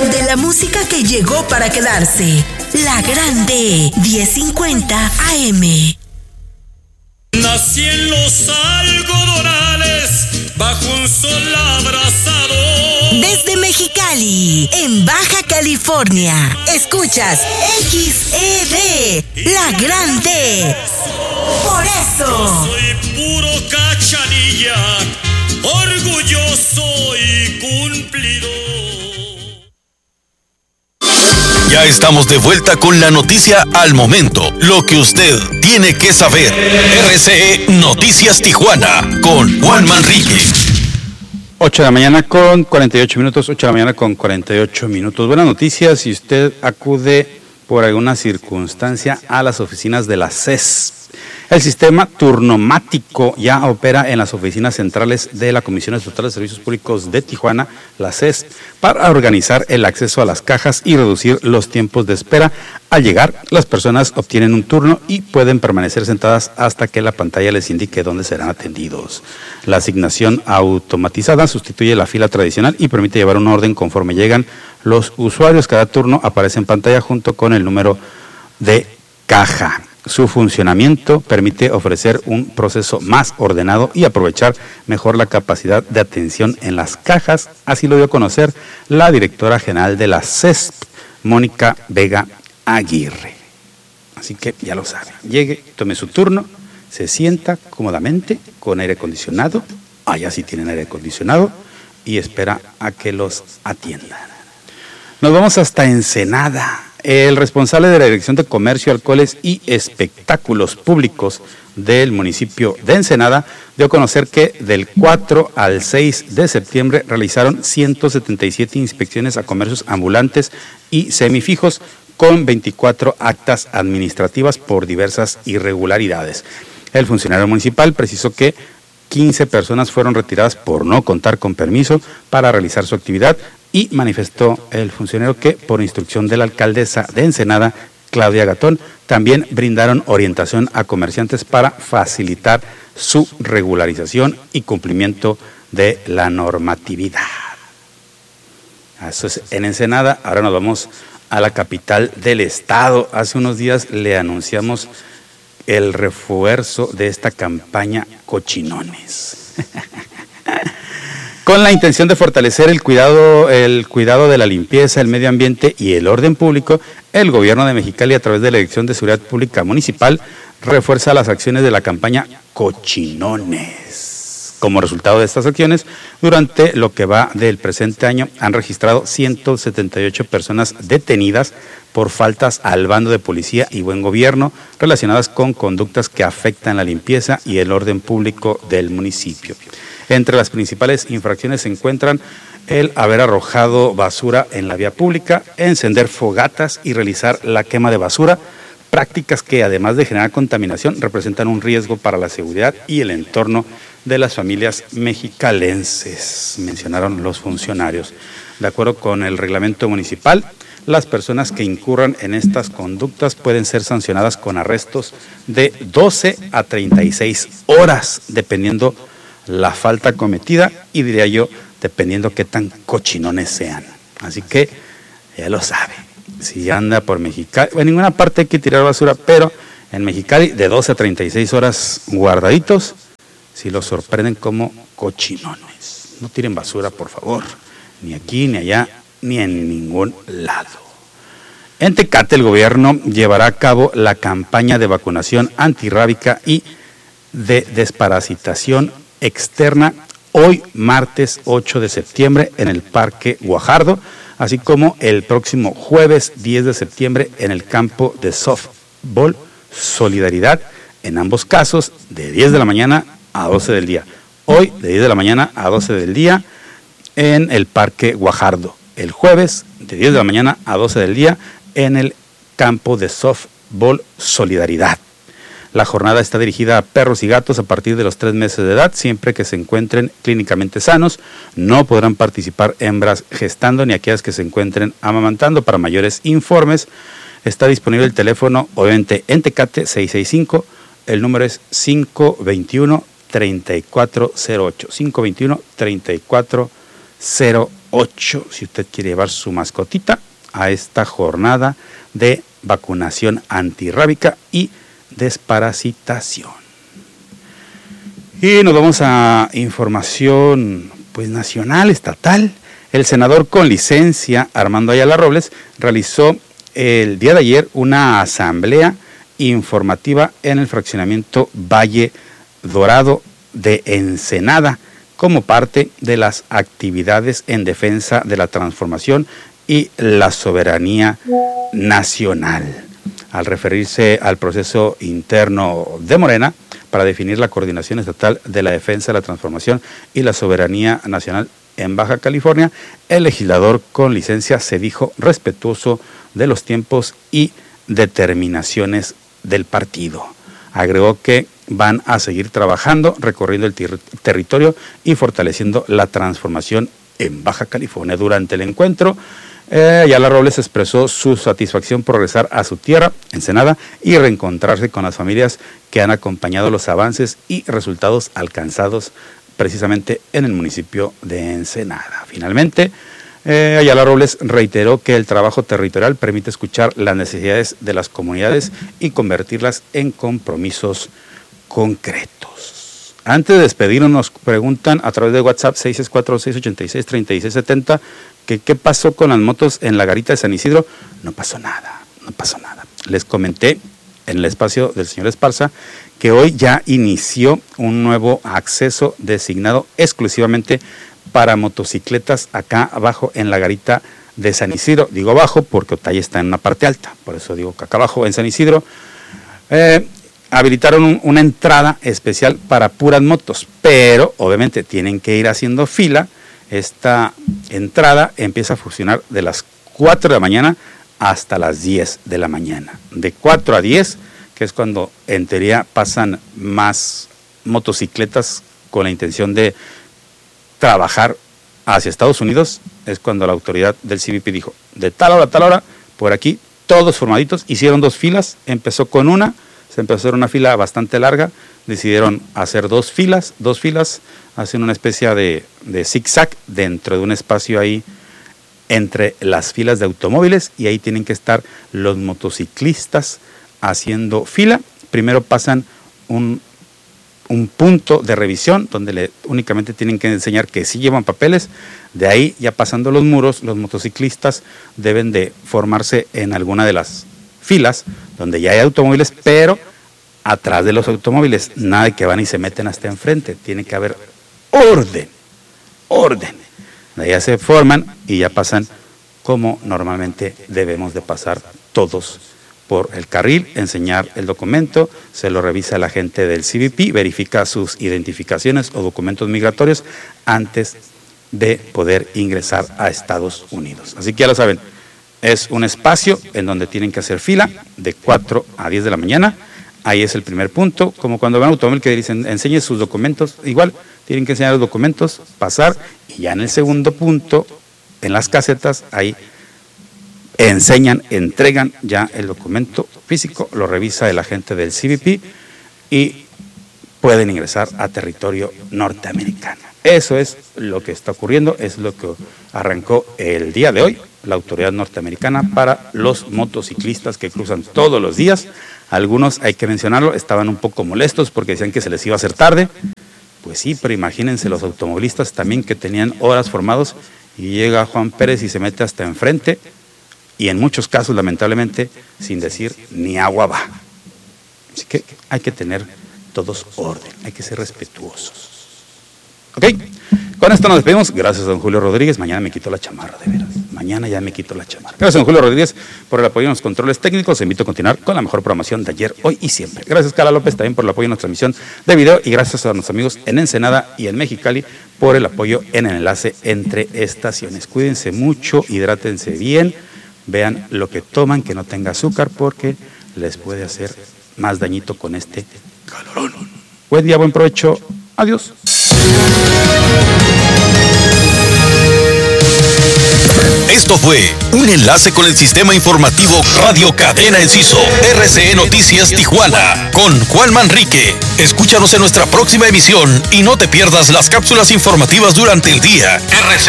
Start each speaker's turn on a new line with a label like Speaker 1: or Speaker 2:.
Speaker 1: De la música que llegó para quedarse. La Grande, 1050 AM.
Speaker 2: Nací en los algodonales, bajo un sol abrasador.
Speaker 1: Desde Mexicali, en Baja California, escuchas XED, La Grande. Por eso.
Speaker 2: Soy puro cachanilla, orgulloso y cumplido.
Speaker 3: Ya estamos de vuelta con la noticia al momento. Lo que usted tiene que saber. RCE Noticias Tijuana con Juan Manrique.
Speaker 4: 8 de la mañana con 48 minutos, 8 de la mañana con 48 minutos. Buenas noticias si usted acude por alguna circunstancia a las oficinas de la CES. El sistema turnomático ya opera en las oficinas centrales de la Comisión Estatal de Servicios Públicos de Tijuana, la CES, para organizar el acceso a las cajas y reducir los tiempos de espera. Al llegar, las personas obtienen un turno y pueden permanecer sentadas hasta que la pantalla les indique dónde serán atendidos. La asignación automatizada sustituye la fila tradicional y permite llevar un orden conforme llegan los usuarios. Cada turno aparece en pantalla junto con el número de caja. Su funcionamiento permite ofrecer un proceso más ordenado y aprovechar mejor la capacidad de atención en las cajas. Así lo dio a conocer la directora general de la CESP, Mónica Vega Aguirre. Así que ya lo sabe, llegue, tome su turno, se sienta cómodamente con aire acondicionado, allá sí tienen aire acondicionado, y espera a que los atiendan. Nos vamos hasta Ensenada. El responsable de la Dirección de Comercio, Alcoholes y Espectáculos Públicos del municipio de Ensenada dio a conocer que del 4 al 6 de septiembre realizaron 177 inspecciones a comercios ambulantes y semifijos con 24 actas administrativas por diversas irregularidades. El funcionario municipal precisó que 15 personas fueron retiradas por no contar con permiso para realizar su actividad y manifestó el funcionario que, por instrucción de la alcaldesa de Ensenada, Claudia Gatón, también brindaron orientación a comerciantes para facilitar su regularización y cumplimiento de la normatividad. Eso es en Ensenada. Ahora nos vamos a la capital del estado. Hace unos días le anunciamos el refuerzo de esta campaña Cochinones. Con la intención de fortalecer el cuidado de la limpieza, el medio ambiente y el orden público, el gobierno de Mexicali, a través de la Dirección de Seguridad Pública Municipal, refuerza las acciones de la campaña Cochinones. Como resultado de estas acciones, durante lo que va del presente año, han registrado 178 personas detenidas por faltas al bando de policía y buen gobierno relacionadas con conductas que afectan la limpieza y el orden público del municipio. Entre las principales infracciones se encuentran el haber arrojado basura en la vía pública, encender fogatas y realizar la quema de basura, prácticas que además de generar contaminación representan un riesgo para la seguridad y el entorno de las familias mexicalenses, mencionaron los funcionarios. De acuerdo con el reglamento municipal, las personas que incurran en estas conductas pueden ser sancionadas con arrestos de 12 a 36 horas, dependiendo la falta cometida y, diría yo, dependiendo qué tan cochinones sean. Así que ya lo sabe, si anda por Mexicali, en ninguna parte hay que tirar basura, pero en Mexicali de 12 a 36 horas guardaditos, si los sorprenden como cochinones. No tiren basura, por favor, ni aquí, ni allá, ni en ningún lado. En Tecate, el gobierno llevará a cabo la campaña de vacunación antirrábica y de desparasitación externa hoy martes 8 de septiembre en el Parque Guajardo, así como el próximo jueves 10 de septiembre en el campo de softball Solidaridad, en ambos casos de 10 de la mañana a 12 del día. Hoy de 10 de la mañana a 12 del día en el Parque Guajardo. El jueves de 10 de la mañana a 12 del día en el campo de softball Solidaridad. La jornada está dirigida a perros y gatos a partir de los 3 meses de edad, siempre que se encuentren clínicamente sanos. No podrán participar hembras gestando ni aquellas que se encuentren amamantando. Para mayores informes, está disponible el teléfono, obviamente en Tecate, 665, el número es 521-3408, 08, si usted quiere llevar su mascotita a esta jornada de vacunación antirrábica y desparasitación. Y nos vamos a información pues nacional, estatal. El senador con licencia Armando Ayala Robles realizó el día de ayer una asamblea informativa en el fraccionamiento Valle Dorado de Ensenada como parte de las actividades en defensa de la transformación y la soberanía nacional. Al referirse al proceso interno de Morena para definir la coordinación estatal de la defensa de la transformación y la soberanía nacional en Baja California, el legislador con licencia se dijo respetuoso de los tiempos y determinaciones del partido. Agregó que van a seguir trabajando, recorriendo el territorio y fortaleciendo la transformación en Baja California. Durante el encuentro, Ayala Robles expresó su satisfacción por regresar a su tierra, Ensenada, y reencontrarse con las familias que han acompañado los avances y resultados alcanzados precisamente en el municipio de Ensenada. Finalmente, Ayala Robles reiteró que el trabajo territorial permite escuchar las necesidades de las comunidades y convertirlas en compromisos concretos. Antes de despedirnos, nos preguntan a través de WhatsApp 664-686-3670 que qué pasó con las motos en la garita de San Isidro. No pasó nada. Les comenté en el espacio del señor Esparza que hoy ya inició un nuevo acceso designado exclusivamente para motocicletas acá abajo en la garita de San Isidro. Digo abajo porque Otay está en una parte alta, por eso digo que acá abajo en San Isidro habilitaron una entrada especial para puras motos, pero obviamente tienen que ir haciendo fila. Esta entrada empieza a funcionar de las 4 de la mañana hasta las 10 de la mañana. De 4 a 10, que es cuando en teoría pasan más motocicletas con la intención de trabajar hacia Estados Unidos, es cuando la autoridad del CBP dijo, de tal hora a tal hora, por aquí, todos formaditos, hicieron 2 filas, empezó con una, se empezó a hacer una fila bastante larga, decidieron hacer 2 filas, hacen una especie de zigzag dentro de un espacio ahí entre las filas de automóviles y ahí tienen que estar los motociclistas haciendo fila. Primero pasan un punto de revisión donde únicamente tienen que enseñar que sí llevan papeles. De ahí, ya pasando los muros, los motociclistas deben de formarse en alguna de las filas donde ya hay automóviles, pero atrás de los automóviles, nada de que van y se meten hasta enfrente. Tiene que haber orden. De ahí ya se forman y ya pasan como normalmente debemos de pasar todos por el carril, enseñar el documento, se lo revisa el agente del CBP, verifica sus identificaciones o documentos migratorios antes de poder ingresar a Estados Unidos. Así que ya lo saben, es un espacio en donde tienen que hacer fila de 4 a 10 de la mañana. Ahí es el primer punto, como cuando van a un automóvil que dicen enseñe sus documentos, igual tienen que enseñar los documentos, pasar, y ya en el segundo punto, en las casetas, ahí enseñan, entregan ya el documento físico, lo revisa el agente del CBP y pueden ingresar a territorio norteamericano. Eso es lo que está ocurriendo, es lo que arrancó el día de hoy la autoridad norteamericana para los motociclistas que cruzan todos los días. Algunos, hay que mencionarlo, estaban un poco molestos porque decían que se les iba a hacer tarde. Pues sí, pero imagínense los automovilistas también que tenían horas formados y llega Juan Pérez y se mete hasta enfrente y en muchos casos, lamentablemente, sin decir ni agua va. Así que hay que tener todos orden, hay que ser respetuosos. ¿Ok? Con esto nos despedimos. Gracias a don Julio Rodríguez. Mañana me quito la chamarra, de veras. Mañana ya me quito la chamarra. Gracias a don Julio Rodríguez por el apoyo en los controles técnicos. Los invito a continuar con la mejor programación de ayer, hoy y siempre. Gracias, Carla López, también por el apoyo en nuestra transmisión de video. Y gracias a nuestros amigos en Ensenada y en Mexicali por el apoyo en el enlace entre estaciones. Cuídense mucho, hidrátense bien. Vean lo que toman, que no tenga azúcar, porque les puede hacer más dañito con este calorón. Buen día, buen provecho. Adiós.
Speaker 3: Esto fue un enlace con el sistema informativo Radio Cadena Enciso, RCE Noticias Tijuana, con Juan Manrique. Escúchanos en nuestra próxima emisión y no te pierdas las cápsulas informativas durante el día. RCE